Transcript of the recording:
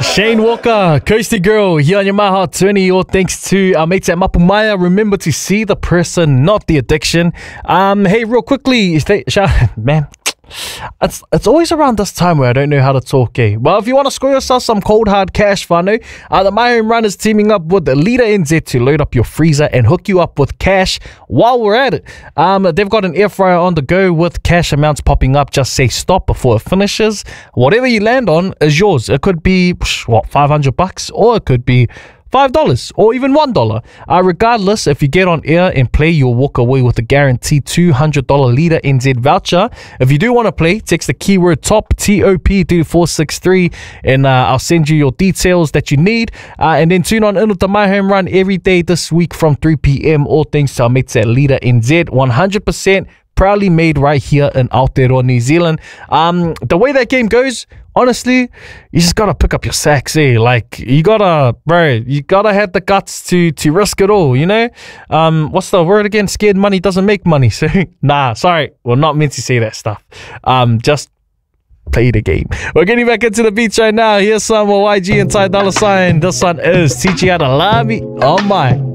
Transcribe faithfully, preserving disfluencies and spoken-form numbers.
Shane Walker, Coasty Girl, here on your My Hot twenty. All thanks to our mates at Mapumaya. Remember to see the person, not the addiction. Um, hey, real quickly, is they, man, it's it's always around this time where I don't know how to talk, eh? Well, if you want to score yourself some cold hard cash, whānau, uh, the My Home Run is teaming up with Leader N Z to load up your freezer and hook you up with cash while we're at it. Um, they've got an air fryer on the go with cash amounts popping up. Just say stop before it finishes. Whatever you land on is yours. It could be, what, five hundred bucks, or it could be five dollars or even one dollar. Uh, regardless, if you get on air and play, you'll walk away with a guaranteed two hundred dollars Leader N Z voucher. If you do want to play, text the keyword TOP, T O P, to four six three, and uh, I'll send you your details that you need. Uh, and then tune on in with the My Home Run every day this week from three p m. All thanks to our mates at Leader N Z. one hundred percent proudly made right here in Aotearoa, New Zealand. Um, the way that game goes, honestly, you just gotta pick up your sacks, eh? Like, you gotta, bro, you gotta have the guts to to risk it all, you know? Um, what's the word again? Scared money doesn't make money. So, nah, sorry, we're not meant to say that stuff. Um, just play the game. We're getting back into the beats right now. Here's some Y G and Ty Dolla Sign. This one is Teach You How to Love Me. Oh my.